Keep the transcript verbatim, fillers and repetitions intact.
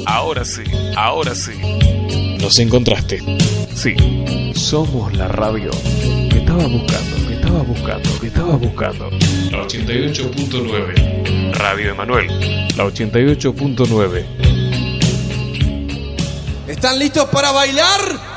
Ahora sí, ahora sí. Nos encontraste. Sí, somos la radio que estabas buscando, que estabas buscando, que estabas buscando. La ochenta y ocho punto nueve. Radio Emanuel, la ochenta y ocho punto nueve. ¿Están listos para bailar?